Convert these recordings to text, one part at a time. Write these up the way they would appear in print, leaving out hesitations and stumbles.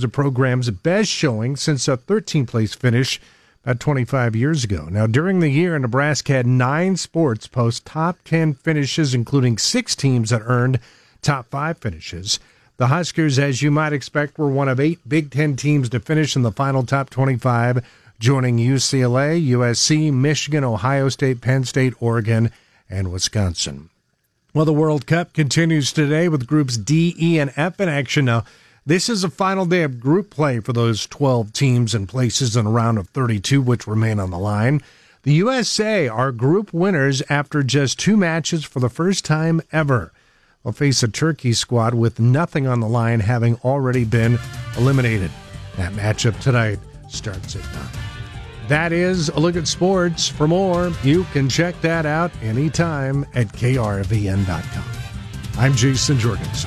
the program's best showing since a 13th-place finish about 25 years ago. Now, during the year, Nebraska had 9 sports post top 10 finishes, including 6 teams that earned top 5 finishes. The Huskers, as you might expect, were one of 8 Big Ten teams to finish in the final top 25, joining UCLA, USC, Michigan, Ohio State, Penn State, Oregon, and Wisconsin. Well, the World Cup continues today with groups D, E, and F in action. Now, this is the final day of group play for those 12 teams and places in a round of 32, which remain on the line. The USA are group winners after just 2 matches for the first time ever. They'll face a Turkey squad with nothing on the line, having already been eliminated. That matchup tonight starts at 9. That is a look at sports. For more, you can check that out anytime at krvn.com. I'm Jason Jorgensen.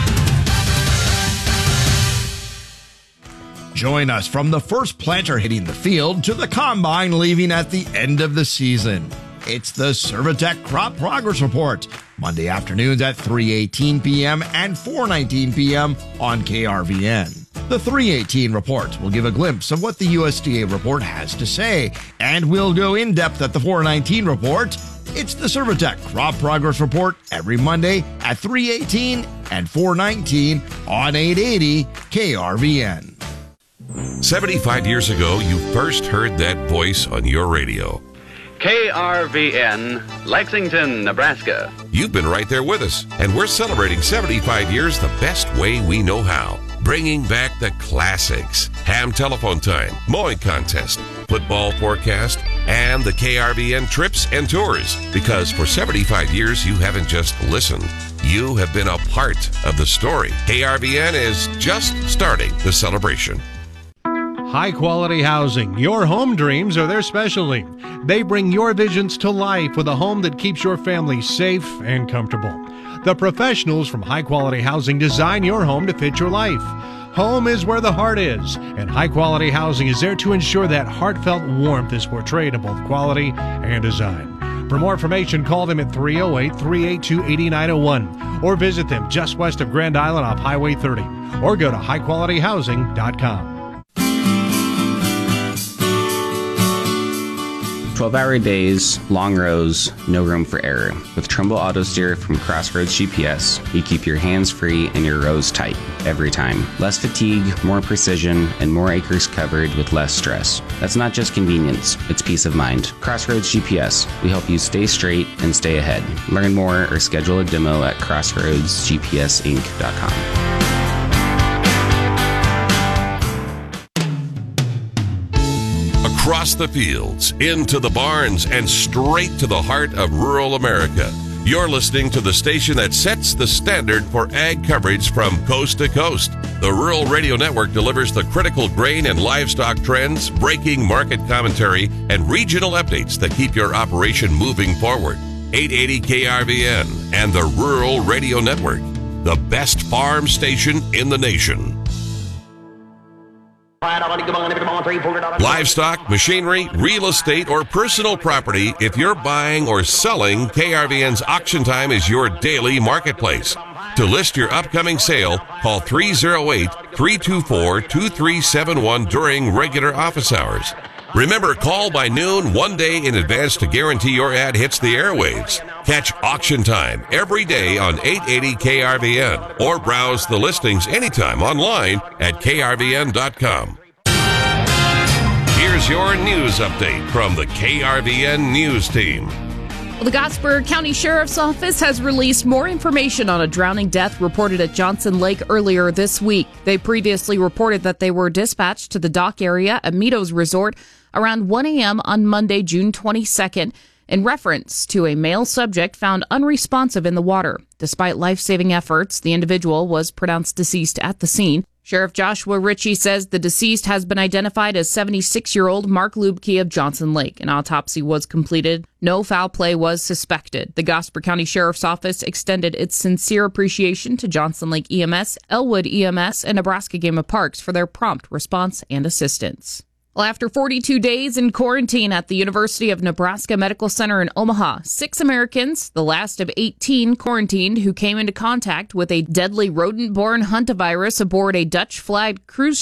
Join us from the first planter hitting the field to the combine leaving at the end of the season. It's the Servitec Crop Progress Report, Monday afternoons at 3:18 p.m. and 4:19 p.m. on KRVN. The 3:18 report will give a glimpse of what the USDA report has to say, and we'll go in depth at the 4:19 report. It's the Servitec Crop Progress Report every Monday at 3:18 and 4:19 on 880 KRVN. 75 years ago, you first heard that voice on your radio. KRVN, Lexington, Nebraska. You've been right there with us, and we're celebrating 75 years the best way we know how. Bringing back the classics, ham telephone time, mowing contest, football forecast, and the KRVN trips and tours. Because for 75 years, you haven't just listened. You have been a part of the story. KRVN is just starting the celebration. High-quality housing. Your home dreams are their specialty. They bring your visions to life with a home that keeps your family safe and comfortable. The professionals from High Quality Housing design your home to fit your life. Home is where the heart is, and High Quality Housing is there to ensure that heartfelt warmth is portrayed in both quality and design. For more information, call them at 308-382-8901 or visit them just west of Grand Island off Highway 30 or go to highqualityhousing.com. 12-hour days, long rows, no room for error. With Trumbull Auto Steer from Crossroads GPS, we keep your hands free and your rows tight every time. Less fatigue, more precision, and more acres covered with less stress. That's not just convenience, it's peace of mind. Crossroads GPS, we help you stay straight and stay ahead. Learn more or schedule a demo at crossroadsgpsinc.com. Across the fields, into the barns, and straight to the heart of rural America. You're listening to the station that sets the standard for ag coverage from coast to coast. The Rural Radio Network delivers the critical grain and livestock trends, breaking market commentary, and regional updates that keep your operation moving forward. 880 KRVN and the Rural Radio Network, the best farm station in the nation. Livestock, machinery, real estate, or personal property, if you're buying or selling, KRVN's Auction Time is your daily marketplace. To list your upcoming sale, call 308-324-2371 during regular office hours. Remember, call by noon one day in advance to guarantee your ad hits the airwaves. Catch Auction Time every day on 880 KRVN or browse the listings anytime online at krvn.com. Here's your news update from the KRVN News Team. Well, the Gottsburg County Sheriff's Office has released more information on a drowning death reported at Johnson Lake earlier this week. They previously reported that they were dispatched to the dock area at Meadows Resort around 1 a.m. on Monday, June 22nd, in reference to a male subject found unresponsive in the water. Despite life-saving efforts, the individual was pronounced deceased at the scene. Sheriff Joshua Ritchie says the deceased has been identified as 76-year-old Mark Lubke of Johnson Lake. An autopsy was completed. No foul play was suspected. The Gosper County Sheriff's Office extended its sincere appreciation to Johnson Lake EMS, Elwood EMS, and Nebraska Game of Parks for their prompt response and assistance. Well, after 42 days in quarantine at the University of Nebraska Medical Center in Omaha, 6 Americans, the last of 18 quarantined who came into contact with a deadly rodent-borne hantavirus aboard a Dutch-flagged cruise